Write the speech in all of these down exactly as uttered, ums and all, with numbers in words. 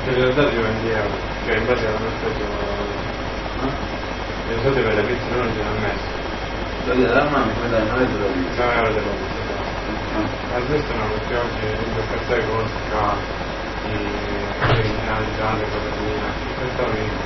Cioè gli ho dato venti euro, cioè in base alla nostra eh? Le soldi per le pizze non ce l'hanno messo. Lo dico dalla mamma come dai, non è della pizza. nove euro della pizza. Adesso no, perché oggi il caffè costa i originali, tante cose di questa vita.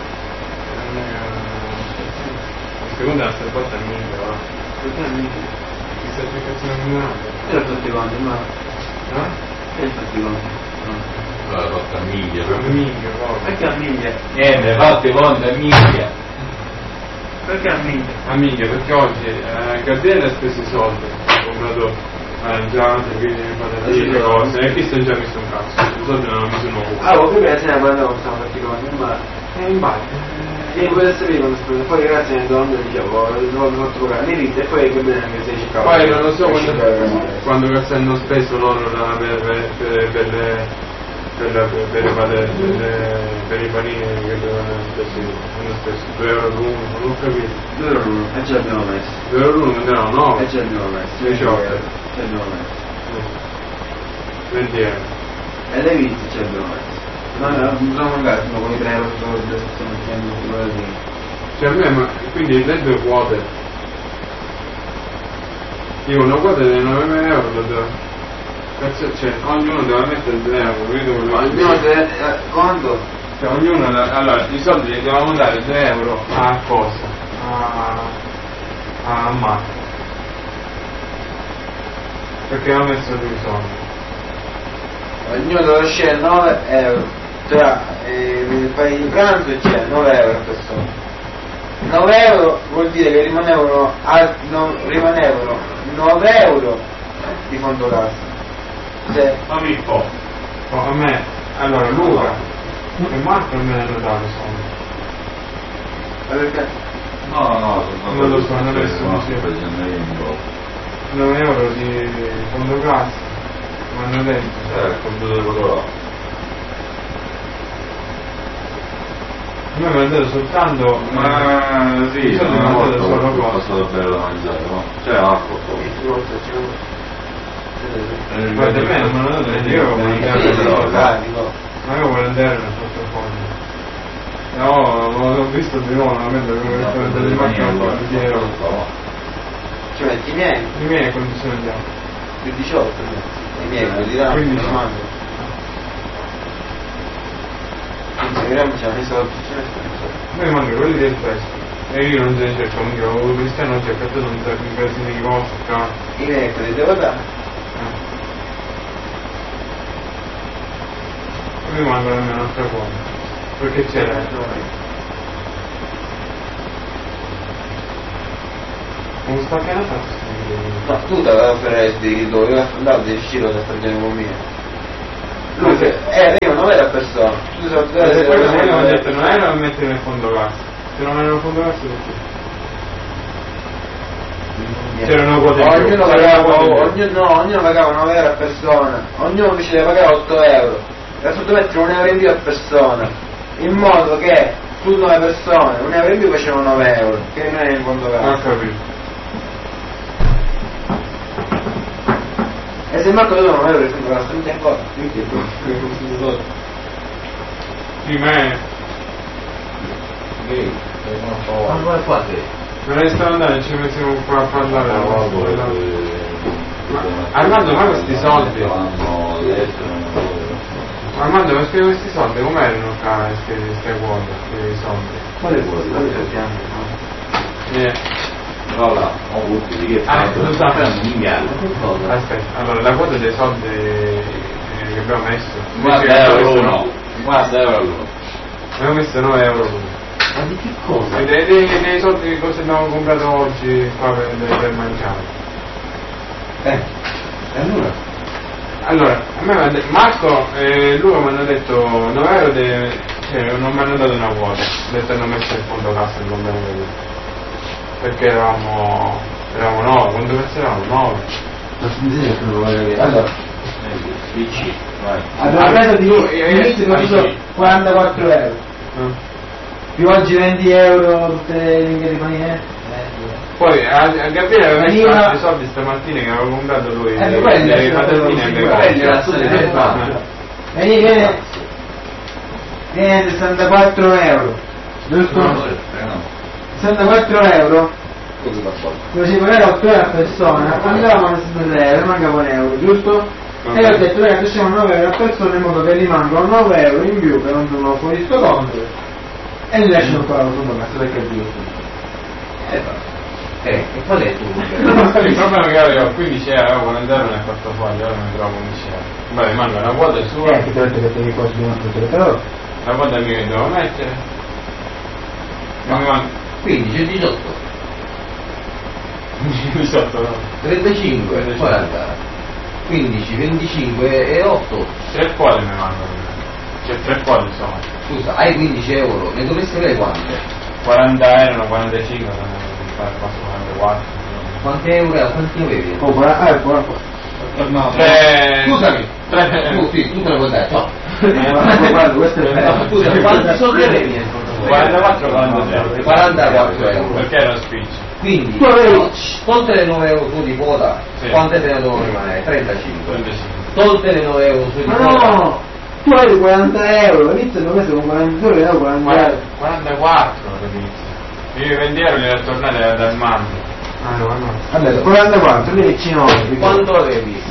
La seconda la serpata è mille, va? Perché è mille? Chissà che cazzo è mille. Era tutti quanti, ma... No? Che è tutti quanti? La fatta a miglia, A miglia, proprio. Perché a miglia? Niente, fatti conto a miglia. Perché a miglia? A miglia, perché oggi eh, Gabriele ha speso i soldi, ha comprato mangiate, quindi patatine, cose, e chi sta già messo un cazzo, i soldi non hanno messo nuovo. Ah, lo prima se ne guardavo stavano fatti conti, in bar. E in bagno. E in quella sapere quando spero, poi grazie a donne dicevo, l'ho fatto pagare le vite e poi che bene che sei cercato. Poi non lo so quando, quando cazzo hanno speso loro la, per, per, per, per le per, la, per, per, le pate- per, le, per i panini che dovevano speso, hanno speso due euro l'uno, non ho capito. due euro l'uno, e ce l'abbiamo messo. due euro l'uno, no, no, E ce l'abbiamo messo. diciotto. Ce l'abbiamo messo. venti euro. E le vite ce l'abbiamo messo. No, no, non sono mancato, sono con i tre euro solo che stiamo mettendo su quello lì. Cioè a me, ma, quindi le due quote, io una quota di nove euro lo devo, cazzo, cioè ognuno deve mettere due euro, vedo quello che Ognuno deve... Eh, quanto? cioè ognuno, allora i soldi li dovevamo dare due euro a cosa? A, a Marco, perché ha messo due soldi. Ognuno deve scegliere nove euro. Cioè, eh, fai il pranzo e c'è nove euro a persona. nove euro vuol dire che rimanevano, al, no, rimanevano nove euro di fondo cassa. Cioè, Ma Pippo, Oh, a me, allora Luca e Marco me ne hanno dato i soldi. ma perché? no, no, sono Non lo so, non adesso non si- nove euro di fondo cassa, mi hanno detto. Eh, il computer quello là. A me mi hanno dato soltanto Ma sì, i soldi mi una hanno volta dato solo ho cosa. passato bello da mangiare, no? C'è acqua poi. Eh, Guarda, a me non mi hanno dato niente, io avevo quaranta euro sì, di soldi. carico. Ma avevo quaranta euro nel portafoglio. No, non l'ho visto di nuovo, veramente avevo quaranta di macchina di euro. Ci metti i miei, I miei condizioni di auto. più diciotto, i miei, quelli là, Quindi non sì. mando. Quindi vediamo se hanno i soldi, ci mettono i soldi. A me mancano quelli del fresco. E io non ce ne cerco, anche avevo Cristiano oggi ha capito un casino di cose, qua. I miei quelli devo dare. A me mancano almeno un'altra cosa. Perché c'era? Non sta che la faccia? No, tu te la faresti, dovevi affrontare di uscire da stagione con me. Lui che era io non era persona. Tu sei Ma se poi mi hanno detto non era da mettere nel fondo cassa. Se non era nel fondo cassa perché? C'erano quote in più. Ognuno C'erano pagava, quote in più. ognuno, no, ognuno pagava nove euro a persona, ognuno invece deve pagare otto euro. E adesso mettere un euro in più a persona, in modo che su nove persone un euro in più facevano nove euro, che non è in fondo Non ho cassa. capito. E se Marco dove nove euro in fondo cassa, non c'è ancora. Sì, ma è... Ma come fate? Non è stato andare e ci mettiamo qua a parlare. Ma Armando, ma questi soldi? Armando, ma spiego questi soldi, com'erano qua queste quote, questi soldi? Quale vuoi? Eh, Allora, ho avuto di che Ah, fatto lo so. un inganno. aspetta, allora la quota dei soldi eh, che abbiamo messo. Guarda euro uno. Guarda euro uno. Abbiamo messo nove euro l'uno. Ma di che cosa? E dei, dei, dei soldi che cosa abbiamo comprato oggi qua per, per mangiare. Eh, e allora? Allora, a me mi hanno detto, Marco e Luca mi hanno detto nove euro, de, cioè non mi hanno dato una quota, mi hanno detto hanno messo il fondo cassa non me ne vedo. Perché eravamo, eravamo nove, quanto cazzo eravamo? nove. Ma si dice che non lo voglio vedere. Allora, dici, vai. Allora, preso di Eh, inizio eh, ho preso sì. quarantaquattro euro, Eh. più oggi venti euro tutte le linee di panine. Poi a, a Gabriele aveva messo Veniva- altri soldi stamattina che aveva comprato lui, Eh, le, quelli le sono patatine quelli e le quelli cose. sono quelli. Vieni, vieni. viene sessantaquattro euro, giusto? No, no, no. sessantaquattro euro, lo ci pagare otto euro a persona, andavamo a sessantatré euro, mancava un euro, giusto? E io ho detto ragazzi facciamo nove euro a persona in modo che rimangono nove euro in più che non sono fuori sto conto e li lasciano qua la fondo cazzo perché è più. Eh, e qual è il tuo Il problema è che avevo quindici euro, avevo quaranta euro nel portafoglio, ora mi trovo quindici euro. Beh, manca una quota sua. Eh, che ti ho detto che te ne costi di un altro però. La quota mia che devo mettere. Ma mi manca quindici e diciotto. diciotto, no? trentacinque, quaranta. quindici, venticinque e otto. Tre quote mi mancano. Cioè tre quote insomma. Scusa, hai quindici euro, ne dovresti avere quante? quaranta euro, quarantacinque, quarantaquattro. Quanti euro, quanti avevi? Oh, guarda, eh, guarda. No, tre... Scusami, tre... tu, sì, tu te lo puoi dare, no. Guarda, guarda, questo è No, scusa, quanti soldi avevi nel portafoglio? quarantaquattro, quarantatré. quarantaquattro euro. Perché era spiccio? Quindi, Tu avevi- tolte le nove euro su di quota, Sì. quante te ne devono rimanere? trentacinque. trentacinque. Tolte le nove euro su di Ma quota. no! Tu hai quaranta euro, iniziano questo con quaranta euro e io quaranta euro. quarantaquattro all'inizio. Io i venti euro li ho tornati dal mando. Ah no, no. Vabbè, quarantaquattro, lì ci nove. Quanto avevi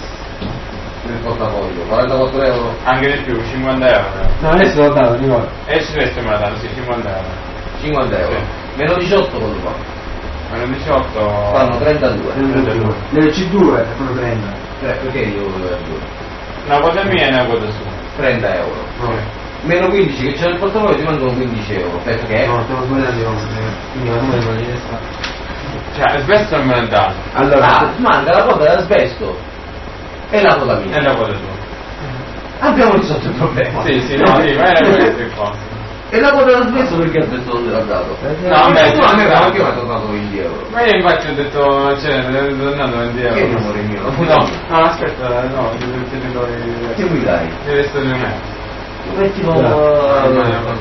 nel portafoglio? quarantaquattro euro? Anche di più, cinquanta euro. No, adesso l'ho dato, ricordo. E il resto me la danno, sì, cinquanta euro. cinquanta euro. Sì. Meno diciotto quanto fa? Meno diciotto... Fanno trentadue. Nelle C due sono trenta. Eh, perché io volevo due? Una quota mia e una quota sua. trenta euro. Sì. Meno quindici che c'è nel portafoglio ti mancano quindici euro. Perché? No, stiamo sbagliando, quindi la numero non gli sta. Cioè, spesso non me ne danno. Allora, Ah, manca la quota dell'asbesto e la quota mia. E la quota sua. Abbiamo risolto il problema. Sì, sì, no, sì, ma era questo il fatto. E la quota dell'asbesto perché l'asbesto non te l'ha dato? No, beh, tu a me sì, anche sì. mi ha tornato venti euro. Ma io infatti ho detto, cioè, è tornato venti euro. Che numero è mio? No, no, aspetta, no, ti ti do i... Che mi dai? Il resto di un euro. Mettilo No, no, no, uh, no.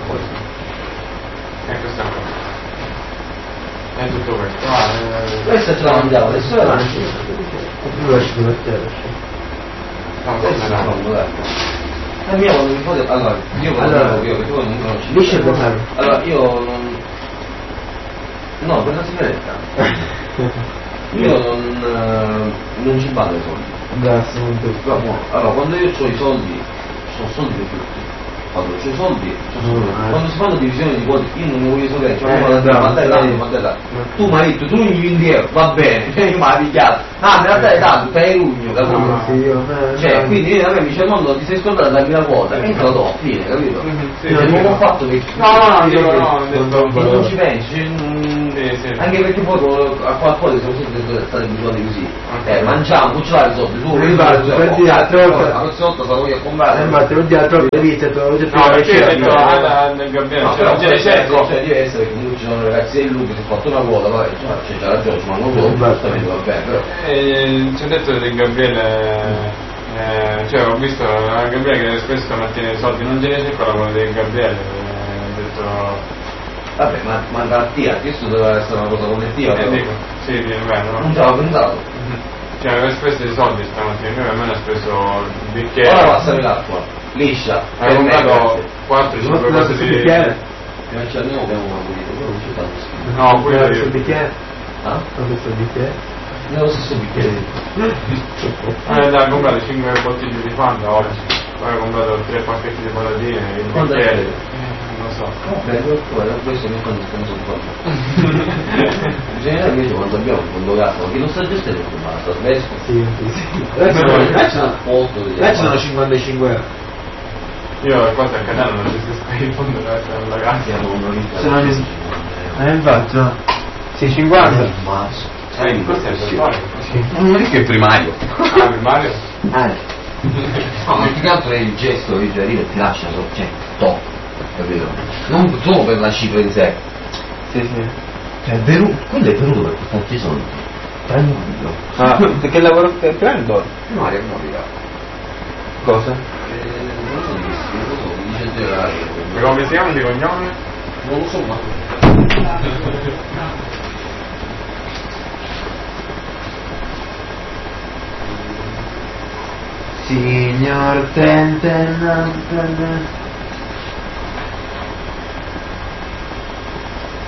E questa qua. È tutto questo. Ah, eh, questa ce la mangiavo, adesso la mangio. tu lasci per te. no, Questa no, è no. comoda. La mia quando mi fate... Allora, io quando Allora, io che tu non conosci. Liscia il denaro. Allora, io non... No, per la sigaretta. Io non, eh, non ci vado i soldi. Grazie, non tu. Però, mo, allora, quando io ho i soldi, sono soldi per tutti. Quando ho i soldi, sono soldi. Mm, eh. Quando si fanno divisione di quote, io non ne voglio sapere, cioè, Eh, uno da bravo, ma dai tanto, sì. ma dai là. Mm. Tu mi hai detto, tu non gli vendi euro, va bene, io mi ha dichiarato, ah, me la dai tanto, stai rugno, capito? No, sì, io, eh, Cioè, no. quindi a me mi dice, mondo, ti sei scordato la mia quota, e te la do, fine, capito? Sì, Cioè, sì. non ho fatto che... No, no, dico no, ho Non- detto... Che non ci pensi, cioè, mm, Sì, sì. anche perché poi con- a qualcosa siamo sempre stati abituati così. Ok. Eh, mangiamo, non ce l'hai i soldi, tu Infatti, tu- per oh, dire, altre cazzo, volte- la prossima volta sarò io a comprare. Eh, ma te lo dico troppo, devi te lo dico No, perché io ho detto, no, ah, nel Gabriele, No, c'è però la gente, cioè, ecco. cioè, deve essere che comunque ci sono ragazzi del Lupi che si è fatto una quota, vabbè, cioè, c'è già ragione, ma non lo giustamente va bene, però. Eh, ci ho detto del Gabriele, eh, cioè ho visto a Gabriele che spesso stamattina i soldi non ce ne c'è con la quella del Gabriele, eh, ho detto... Vabbè, ma manca la tia, questo doveva essere una cosa collettiva, Eh, però. dico, sì, sì, è vero, no? Non ci avevo pensato. Cioè, aveva speso i soldi stamattina, lui almeno ha speso il bicchiere. Ora passami l'acqua, liscia, Hai comprato grazie. quattro cinque Non cose si di... bicchiere? E non ce l'abbiamo, abbiamo una pulita, però non c'è tanto schifo. No, Questo quello è io. il bicchiere? Ah? Questo è il bicchiere? Nello stesso bicchiere. Eh, dai, ho comprato cinque bottiglie di Fanta oggi, poi ho comprato tre pacchetti di patatine, il Quanto è bicchiere. vero? Eh, non lo so. Vabbè, guarda, questo mi fanno sponsor in generale invece quando abbiamo un fondo gatto, che non sta gestendo il basta, smesso. Sì, sì, sì. Là ci sono- Là ci sono- Molto là ci sono cinquantacinque euro. Io qua a Catania non gestisco il fondo della casa. Siamo un Sono gli- Eh, infatti, no. Sì, cinquanta. Mazzo. Eh, questo è il storico. Sì. Non è che è primario. Ah, il Mario? Ah, No, ma più che altro è il gesto che arriva e ti lascia so, cioè, top, capito? Non solo per la cifra in sé. sì, sì. Cioè, è venuto, quello è venuto per portarci i soldi. Tranquillo. Ah, perché lavoro che prendo? No, è morire. Cosa? Eh, non lo so di questo, non lo so, mi dice in generale. E come si chiama di cognome? Non lo so, ma... Signor Tenten.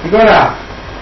Nicola,